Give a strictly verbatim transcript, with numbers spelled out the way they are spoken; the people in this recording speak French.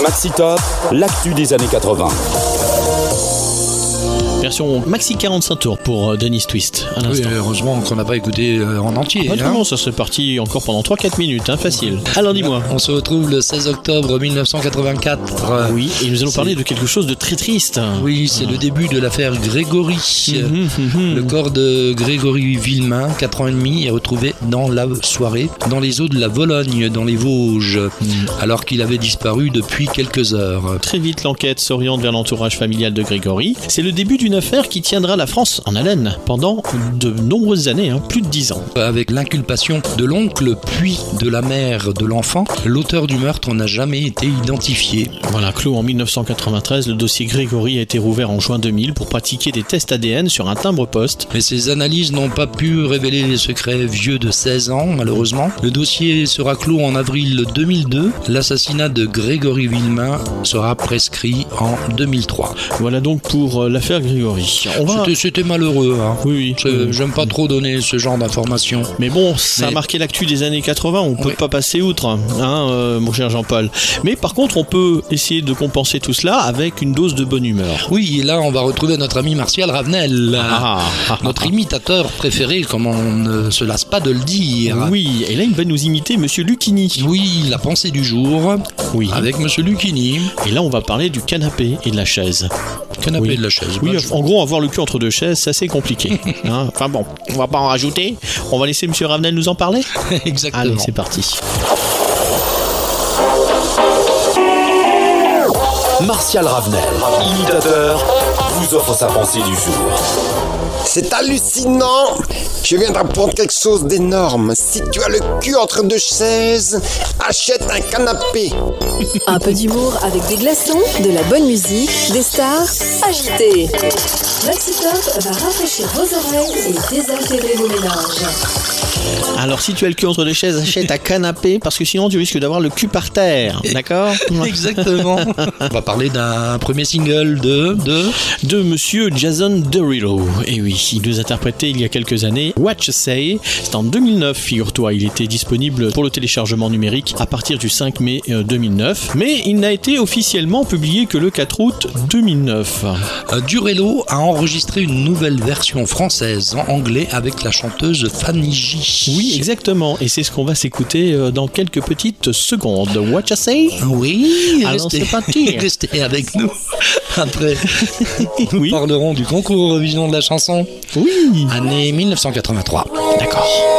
Maxi Top, l'actu des années quatre-vingts. Version maxi quarante-cinq tours pour Dennis Twist. À oui, heureusement qu'on n'a pas écouté en entier. Ah, bah, hein. non, ça serait parti encore pendant trois à quatre minutes, hein, facile. Alors dis-moi. On se retrouve le seize octobre mille neuf cent quatre-vingt-quatre. Oui, et nous allons c'est... parler de quelque chose de très triste. Oui, c'est ah. le début de l'affaire Grégory. Mmh, mmh. Le corps de Grégory Villemain, quatre ans et demi, est retrouvé dans la soirée dans les eaux de la Vologne, dans les Vosges, mmh. alors qu'il avait disparu depuis quelques heures. Très vite, l'enquête s'oriente vers l'entourage familial de Grégory. C'est le début d'une affaire qui tiendra la France en haleine pendant de nombreuses années, hein, plus de dix ans. Avec l'inculpation de l'oncle puis de la mère de l'enfant, l'auteur du meurtre n'a jamais été identifié. Voilà, clos en mille neuf cent quatre-vingt-treize, le dossier Grégory a été rouvert en juin deux mille pour pratiquer des tests A D N sur un timbre-poste. Mais ces analyses n'ont pas pu révéler les secrets vieux de seize ans, malheureusement. Le dossier sera clos en avril deux mille deux. L'assassinat de Grégory Villemain sera prescrit en deux mille trois. Voilà donc pour euh, l'affaire Grégory. On va... c'était, c'était malheureux. Hein. Oui, oui. Euh, j'aime pas trop donner ce genre d'informations. Mais bon, ça Mais... a marqué l'actu des années quatre-vingts, on peut oui. pas passer outre, hein, euh, mon cher Jean-Paul. Mais par contre, on peut essayer de compenser tout cela avec une dose de bonne humeur. Oui, et là, on va retrouver notre ami Martial Ravenel, ah, ah, notre ah, imitateur préféré, comme on ne se lasse pas de le dire. Oui, et là, il va nous imiter Monsieur Lucchini. Oui, la pensée du jour, oui. avec Monsieur Lucchini. Et là, on va parler du canapé et de la chaise. Canapé oui. et de la chaise. Oui, bah, en gros, avoir le cul entre deux chaises, c'est assez compliqué. hein enfin bon, on va pas en rajouter. On va laisser Monsieur Ravenel nous en parler. Exactement. Allez, c'est parti. Martial Ravenel, imitateur, vous offre sa pensée du jour. C'est hallucinant! Je viens d'apprendre quelque chose d'énorme. Si tu as le cul entre deux chaises, achète un canapé. Un peu d'humour avec des glaçons, de la bonne musique, des stars agitées. Maxi Top va rafraîchir vos oreilles et désaltérer vos mélanges. Alors si tu as le cul entre deux chaises, achète un canapé parce que sinon tu risques d'avoir le cul par terre, d'accord? Exactement. On va parler d'un premier single de de de Monsieur Jason Derulo. Et oui, il nous a interprété il y a quelques années What You Say. C'est en deux mille neuf, figure-toi. Il était disponible pour le téléchargement numérique à partir du cinq mai deux mille neuf, mais il n'a été officiellement publié que le quatre août deux mille neuf. Derulo a enregistré une nouvelle version française en anglais avec la chanteuse Fanny J. Oui, exactement. Et c'est ce qu'on va s'écouter dans quelques petites secondes. What You Say? Oui, alors restez, c'est parti. Restez avec nous. Après, nous oui. parlerons du concours Eurovision de la chanson. Oui. Année mille neuf cent quatre-vingt-trois. D'accord.